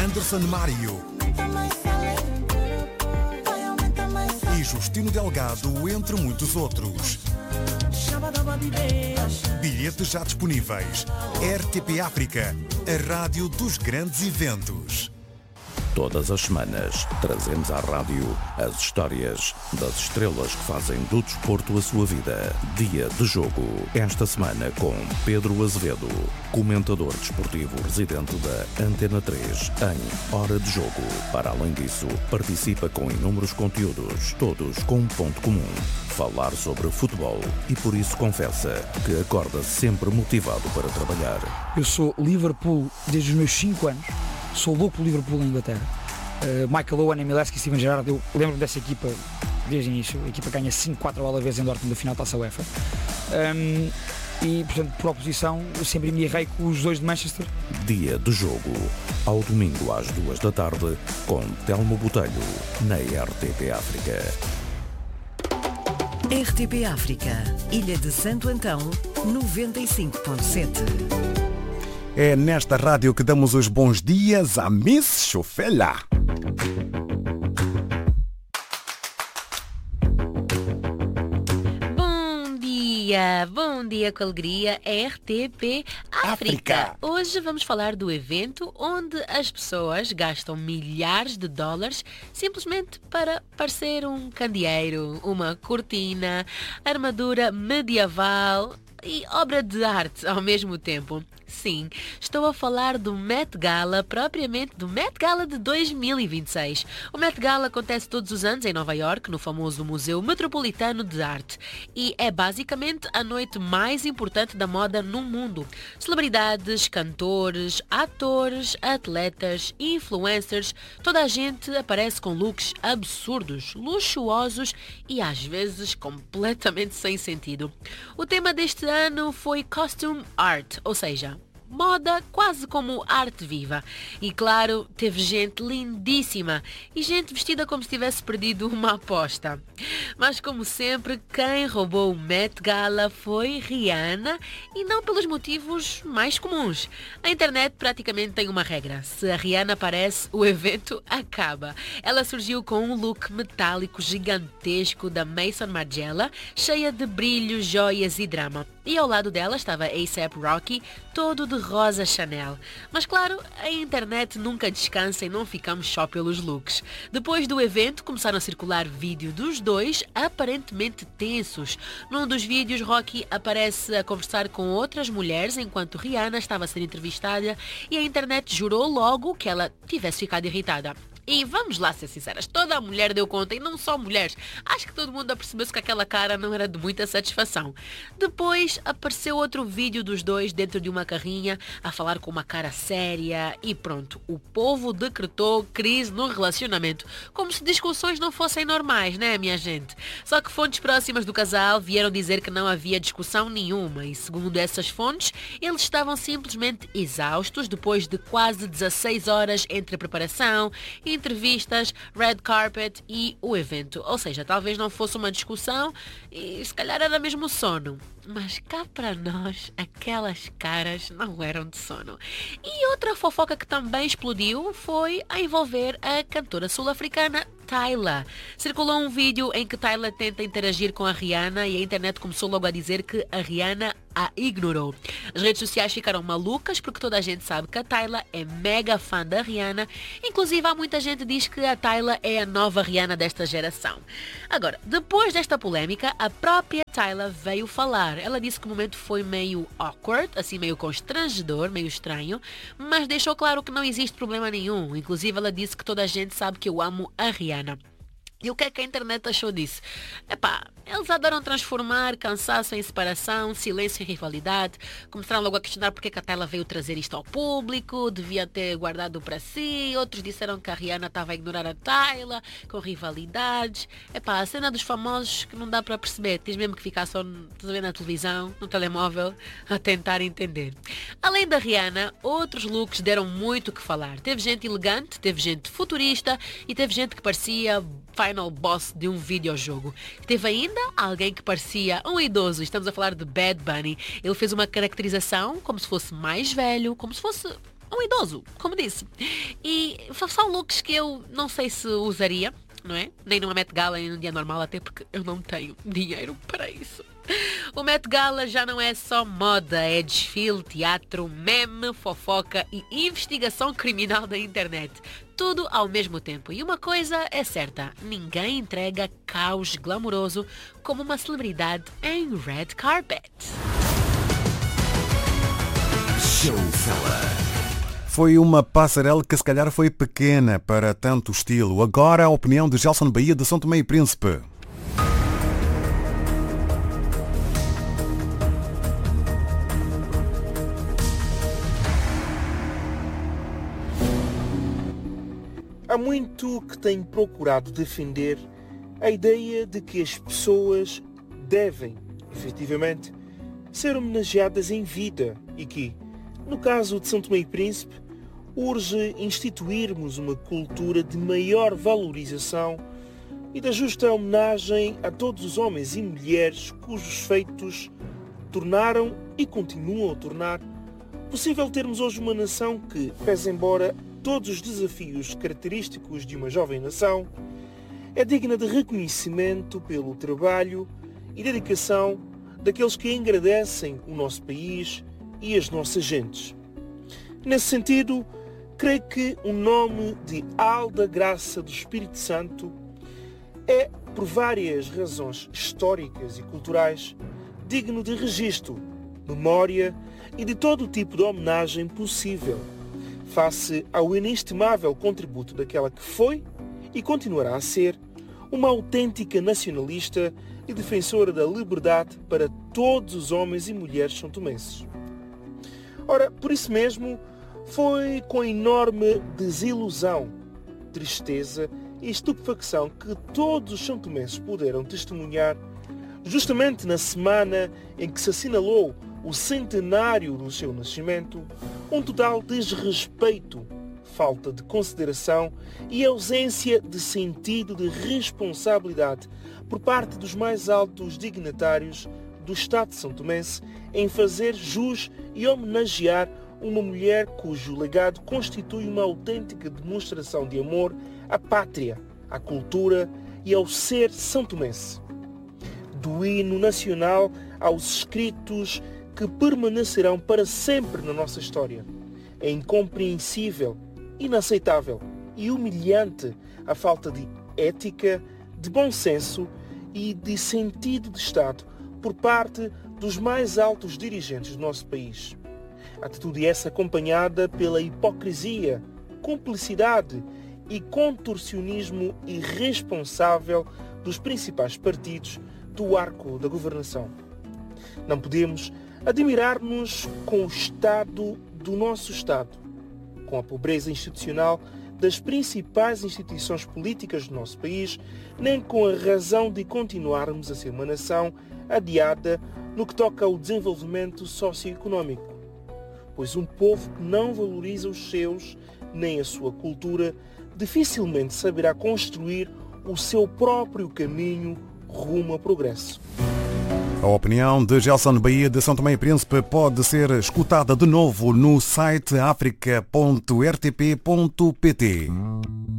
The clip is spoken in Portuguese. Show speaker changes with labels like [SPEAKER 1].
[SPEAKER 1] Anderson Mário e Justino Delgado, entre muitos outros. Bilhetes já disponíveis. RTP África, a rádio dos grandes eventos.
[SPEAKER 2] Todas as semanas trazemos à rádio as histórias das estrelas que fazem do desporto a sua vida. Dia de jogo. Esta semana com Pedro Azevedo, comentador desportivo residente da Antena 3 em Hora de Jogo. Para além disso, participa com inúmeros conteúdos, todos com um ponto comum: falar sobre futebol, e por isso confessa que acorda sempre motivado para trabalhar.
[SPEAKER 3] Eu sou Liverpool desde os meus 5 anos. Sou louco por Liverpool na Inglaterra. Michael Owen, Milewski e Steven Gerrard, eu lembro dessa equipa desde o início. A equipa ganha 5-4 bola vezes em Dortmund da final da Taça UEFA. E, portanto, por oposição, eu sempre me errei com os dois de Manchester.
[SPEAKER 2] Dia de jogo, ao domingo às 2 da tarde, com Telmo Botelho, na RTP África.
[SPEAKER 4] RTP África, Ilha de Santo Antão, 95.7.
[SPEAKER 1] É nesta rádio que damos os bons dias a Miss Chofela.
[SPEAKER 5] Bom dia com alegria, RTP África. Hoje vamos falar do evento onde as pessoas gastam milhares de dólares simplesmente para parecer um candeeiro, uma cortina, armadura medieval e obra de arte ao mesmo tempo. Sim, estou a falar do Met Gala, propriamente do Met Gala de 2026. O Met Gala acontece todos os anos em Nova York, no famoso Museu Metropolitano de Arte. E é basicamente a noite mais importante da moda no mundo. Celebridades, cantores, atores, atletas, influencers, toda a gente aparece com looks absurdos, luxuosos e às vezes completamente sem sentido. O tema deste ano foi Costume Art, ou seja, moda quase como arte viva. E claro, teve gente lindíssima e gente vestida como se tivesse perdido uma aposta. Mas como sempre, quem roubou o Met Gala foi Rihanna, e não pelos motivos mais comuns. A internet praticamente tem uma regra: se a Rihanna aparece, o evento acaba. Ela surgiu com um look metálico gigantesco da Maison Margiela, cheia de brilhos, joias e drama. E ao lado dela estava A$AP Rocky, todo de rosa Chanel. Mas claro, a internet nunca descansa e não ficamos só pelos looks. Depois do evento, começaram a circular vídeos dos dois aparentemente tensos. Num dos vídeos, Rocky aparece a conversar com outras mulheres enquanto Rihanna estava a ser entrevistada, e a internet jurou logo que ela tivesse ficado irritada. E vamos lá ser sinceras, toda a mulher deu conta, e não só mulheres. Acho que todo mundo apercebeu-se que aquela cara não era de muita satisfação. Depois apareceu outro vídeo dos dois dentro de uma carrinha a falar com uma cara séria e pronto. O povo decretou crise no relacionamento, como se discussões não fossem normais, né, minha gente? Só que fontes próximas do casal vieram dizer que não havia discussão nenhuma, e segundo essas fontes, eles estavam simplesmente exaustos depois de quase 16 horas entre a preparação, entrevistas, red carpet e o evento. Ou seja, talvez não fosse uma discussão e se calhar era mesmo sono. Mas cá para nós, aquelas caras não eram de sono. E outra fofoca que também explodiu foi a envolver a cantora sul-africana Tyla. Circulou um vídeo em que Tyla tenta interagir com a Rihanna e a internet começou logo a dizer que a Rihanna a ignorou. As redes sociais ficaram malucas porque toda a gente sabe que a Tyla é mega fã da Rihanna. Inclusive há muita gente que diz que a Tyla é a nova Rihanna desta geração. Agora, depois desta polémica, a própria Tyla veio falar. Ela disse que o momento foi meio awkward, assim meio constrangedor, meio estranho, mas deixou claro que não existe problema nenhum. Inclusive ela disse que toda a gente sabe que eu amo a Rihanna. E o que é que a internet achou disso? Eles adoram transformar cansaço em separação, silêncio em rivalidade. Começaram logo a questionar porque que a Tyla veio trazer isto ao público, devia ter guardado para si. Outros disseram que a Rihanna estava a ignorar a Tyla, com rivalidades. A cena dos famosos que não dá para perceber. Tens mesmo que ficar só na televisão, no telemóvel, a tentar entender. Além da Rihanna, outros looks deram muito o que falar. Teve gente elegante, teve gente futurista e teve gente que parecia final boss de um videojogo. Teve ainda alguém que parecia um idoso. Estamos a falar de Bad Bunny. Ele fez uma caracterização como se fosse mais velho, como se fosse um idoso, como disse. E são looks que eu não sei se usaria, não é? Nem numa Met Gala, nem num dia normal, até porque eu não tenho dinheiro para isso. O Met Gala já não é só moda, é desfile, teatro, meme, fofoca e investigação criminal da internet. Tudo ao mesmo tempo. E uma coisa é certa, ninguém entrega caos glamouroso como uma celebridade em red carpet.
[SPEAKER 1] Foi uma passarela que se calhar foi pequena para tanto estilo. Agora a opinião de Gelson Bahia de São Tomé e Príncipe.
[SPEAKER 6] Há muito que tenho procurado defender a ideia de que as pessoas devem, efetivamente, ser homenageadas em vida e que, no caso de São Tomé e Príncipe, urge instituirmos uma cultura de maior valorização e da justa homenagem a todos os homens e mulheres cujos feitos tornaram e continuam a tornar possível termos hoje uma nação que, pese embora todos os desafios característicos de uma jovem nação, é digna de reconhecimento pelo trabalho e dedicação daqueles que engrandecem o nosso país e as nossas gentes. Nesse sentido, creio que o nome de Alda Graça do Espírito Santo é, por várias razões históricas e culturais, digno de registro, memória e de todo o tipo de homenagem possível, face ao inestimável contributo daquela que foi e continuará a ser uma autêntica nacionalista e defensora da liberdade para todos os homens e mulheres são-tomenses. Ora, por isso mesmo, foi com enorme desilusão, tristeza e estupefacção que todos os são-tomenses puderam testemunhar, justamente na semana em que se assinalou o centenário do seu nascimento, um total desrespeito, falta de consideração e ausência de sentido de responsabilidade por parte dos mais altos dignatários do Estado de São Tomense em fazer jus e homenagear uma mulher cujo legado constitui uma autêntica demonstração de amor à pátria, à cultura e ao ser são-tomense. Do hino nacional aos escritos que permanecerão para sempre na nossa história. É incompreensível, inaceitável e humilhante a falta de ética, de bom senso e de sentido de Estado por parte dos mais altos dirigentes do nosso país. Atitude essa acompanhada pela hipocrisia, cumplicidade e contorcionismo irresponsável dos principais partidos do arco da governação. Não podemos admirar-nos com o estado do nosso Estado, com a pobreza institucional das principais instituições políticas do nosso país, nem com a razão de continuarmos a ser uma nação adiada no que toca ao desenvolvimento socioeconómico. Pois um povo que não valoriza os seus, nem a sua cultura, dificilmente saberá construir o seu próprio caminho rumo ao progresso.
[SPEAKER 1] A opinião de Gelson Bahia de São Tomé e Príncipe pode ser escutada de novo no site africa.rtp.pt.